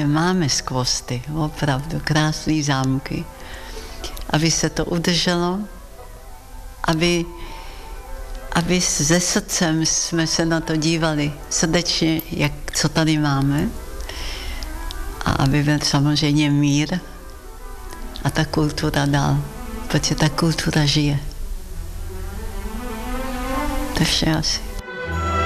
máme skvosty, opravdu krásné zámky. Aby se to udrželo, aby se srdcem jsme se na to dívali srdečně, co tady máme, a aby byl samozřejmě mír a ta kultura dál, protože ta kultura žije. To je vše asi.